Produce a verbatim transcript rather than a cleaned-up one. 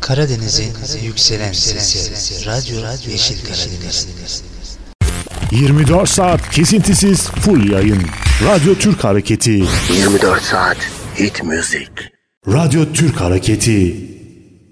Karadeniz'in yükselen sesi, Radyo Yeşil Karadeniz. yirmi dört saat kesintisiz full yayın. Radyo Türk Hareketi. yirmi dört saat hit müzik. Radyo Türk Hareketi.